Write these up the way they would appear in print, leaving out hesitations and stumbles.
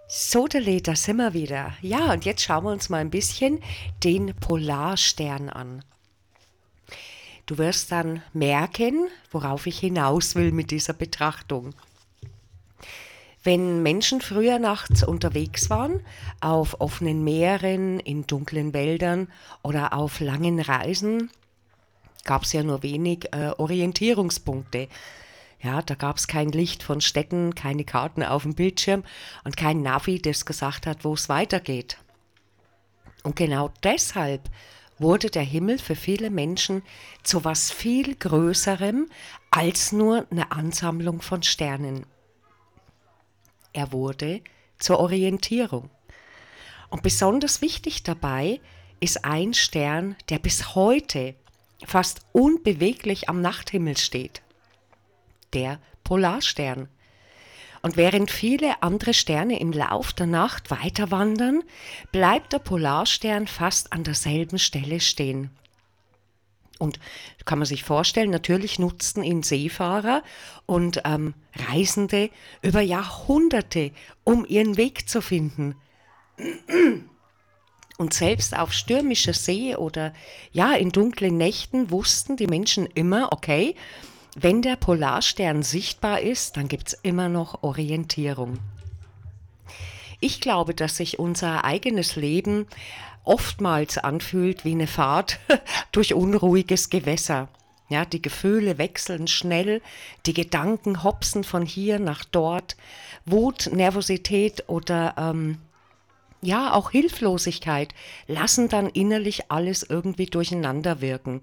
Sodele, da sind wir wieder. Ja, und jetzt schauen wir uns mal ein bisschen den Polarstern an. Du wirst dann merken, worauf ich hinaus will mit dieser Betrachtung. Wenn Menschen früher nachts unterwegs waren, auf offenen Meeren, in dunklen Wäldern oder auf langen Reisen, gab es ja nur wenig Orientierungspunkte. Ja, da gab es kein Licht von Städten, keine Karten auf dem Bildschirm und kein Navi, das gesagt hat, wo es weitergeht. Und genau deshalb wurde der Himmel für viele Menschen zu was viel Größerem als nur eine Ansammlung von Sternen. Er wurde zur Orientierung. Und besonders wichtig dabei ist ein Stern, der bis heute fast unbeweglich am Nachthimmel steht. Der Polarstern. Und während viele andere Sterne im Lauf der Nacht weiter wandern, bleibt der Polarstern fast an derselben Stelle stehen. Und kann man sich vorstellen, natürlich nutzten ihn Seefahrer und Reisende über Jahrhunderte, um ihren Weg zu finden. Und selbst auf stürmischer See oder ja in dunklen Nächten wussten die Menschen immer, okay, wenn der Polarstern sichtbar ist, dann gibt es immer noch Orientierung. Ich glaube, dass sich unser eigenes Leben oftmals anfühlt wie eine Fahrt durch unruhiges Gewässer. Ja, die Gefühle wechseln schnell, die Gedanken hopsen von hier nach dort. Wut, Nervosität oder ja, auch Hilflosigkeit lassen dann innerlich alles irgendwie durcheinander wirken.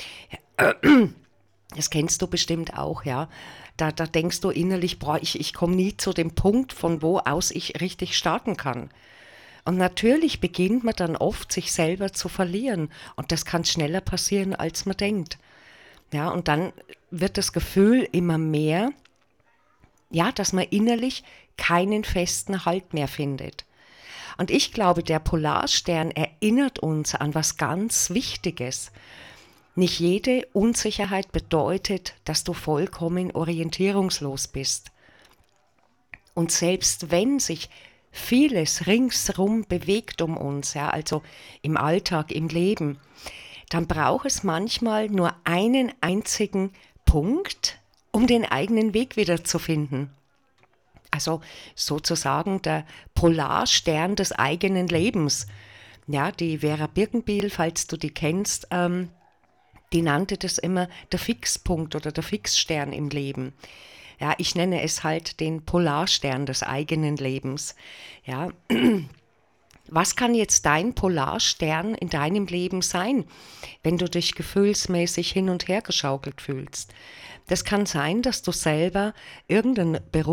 Das kennst du bestimmt auch, ja. Da denkst du innerlich, boah, ich komme nie zu dem Punkt, von wo aus ich richtig starten kann. Und natürlich beginnt man dann oft, sich selber zu verlieren. Und das kann schneller passieren, als man denkt. Ja, und dann wird das Gefühl immer mehr, ja, dass man innerlich keinen festen Halt mehr findet. Und ich glaube, der Polarstern erinnert uns an was ganz Wichtiges. Nicht jede Unsicherheit bedeutet, dass du vollkommen orientierungslos bist. Und selbst wenn sich vieles ringsherum bewegt um uns, ja, also im Alltag, im Leben, dann braucht es manchmal nur einen einzigen Punkt, um den eigenen Weg wiederzufinden. Also sozusagen der Polarstern des eigenen Lebens. Ja, die Vera Birkenbiel, falls du die kennst, die nannte das immer der Fixpunkt oder der Fixstern im Leben. Ja, ich nenne es halt den Polarstern des eigenen Lebens. Ja, was kann jetzt dein Polarstern in deinem Leben sein, wenn du dich gefühlsmäßig hin und her geschaukelt fühlst? Das kann sein, dass du selber irgendeinen Beruf